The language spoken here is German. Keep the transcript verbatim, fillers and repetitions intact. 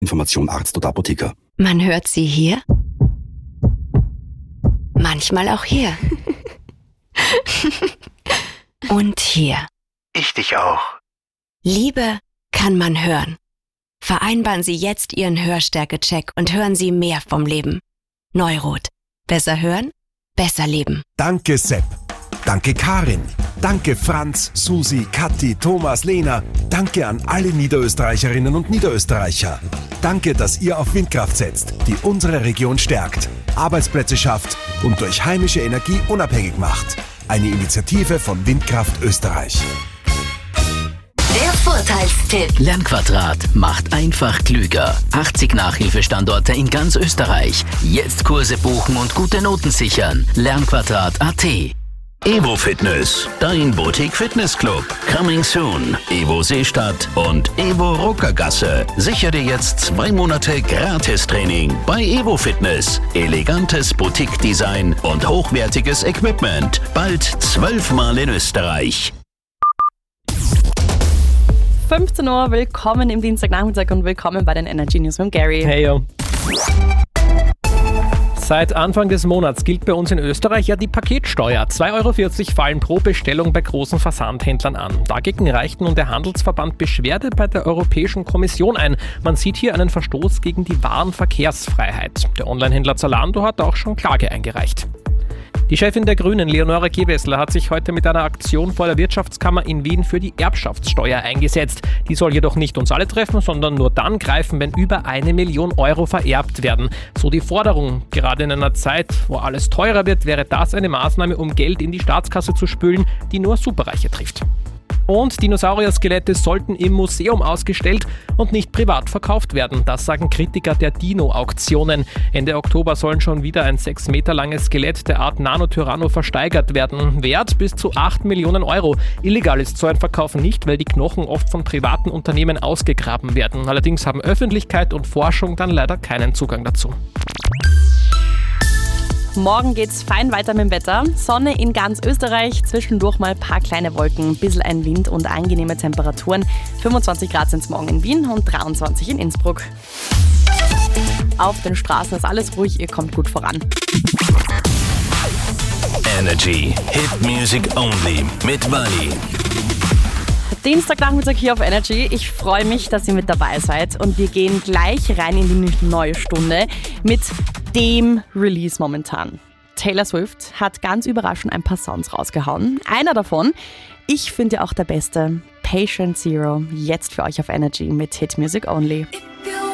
Information Arzt oder Apotheker. Man hört sie hier, manchmal auch hier. Und hier. Ich dich auch. Liebe kann man hören. Vereinbaren Sie jetzt Ihren Hörstärke-Check und hören Sie mehr vom Leben. Neurot. Besser hören, besser leben. Danke Sepp. Danke Karin. Danke Franz, Susi, Kathi, Thomas, Lena. Danke an alle Niederösterreicherinnen und Niederösterreicher. Danke, dass ihr auf Windkraft setzt, die unsere Region stärkt, Arbeitsplätze schafft und durch heimische Energie unabhängig macht. Eine Initiative von Windkraft Österreich. Der Vorteilstipp. Lernquadrat macht einfach klüger. achtzig Nachhilfestandorte in ganz Österreich. Jetzt Kurse buchen und gute Noten sichern. Lernquadrat punkt at. Evo Fitness, dein Boutique Fitness Club. Coming soon. Evo Seestadt und Evo Ruckergasse. Sichere dir jetzt zwei Monate Gratis-Training bei Evo Fitness. Elegantes Boutique-Design und hochwertiges Equipment. Bald zwölfmal in Österreich. fünfzehn Uhr, willkommen im Dienstagnachmittag und willkommen bei den Energy News mit Gary. Hey yo. Seit Anfang des Monats gilt bei uns in Österreich ja die Paketsteuer. zwei Euro vierzig fallen pro Bestellung bei großen Versandhändlern an. Dagegen reichte nun der Handelsverband Beschwerde bei der Europäischen Kommission ein. Man sieht hier einen Verstoß gegen die Warenverkehrsfreiheit. Der Onlinehändler Zalando hat auch schon Klage eingereicht. Die Chefin der Grünen, Leonore Gewessler, hat sich heute mit einer Aktion vor der Wirtschaftskammer in Wien für die Erbschaftssteuer eingesetzt. Die soll jedoch nicht uns alle treffen, sondern nur dann greifen, wenn über eine Million Euro vererbt werden. So die Forderung. Gerade in einer Zeit, wo alles teurer wird, wäre das eine Maßnahme, um Geld in die Staatskasse zu spülen, die nur Superreiche trifft. Und Dinosaurier-Skelette sollten im Museum ausgestellt und nicht privat verkauft werden. Das sagen Kritiker der Dino-Auktionen. Ende Oktober sollen schon wieder ein sechs Meter langes Skelett der Art Nano-Tyranno versteigert werden. Wert bis zu acht Millionen Euro. Illegal ist so ein Verkauf nicht, weil die Knochen oft von privaten Unternehmen ausgegraben werden. Allerdings haben Öffentlichkeit und Forschung dann leider keinen Zugang dazu. Morgen geht's fein weiter mit dem Wetter. Sonne in ganz Österreich, zwischendurch mal ein paar kleine Wolken, ein bisschen ein Wind und angenehme Temperaturen. fünfundzwanzig Grad sind's morgen in Wien und dreiundzwanzig in Innsbruck. Auf den Straßen ist alles ruhig, ihr kommt gut voran. Energy Hit Music Only mit Wally. Dienstagnachmittag hier auf Energy. Ich freue mich, dass ihr mit dabei seid und wir gehen gleich rein in die neue Stunde mit dem Release momentan. Taylor Swift hat ganz überraschend ein paar Sounds rausgehauen. Einer davon, ich finde auch der beste, Patient Zero, jetzt für euch auf Energy mit Hit Music Only. If you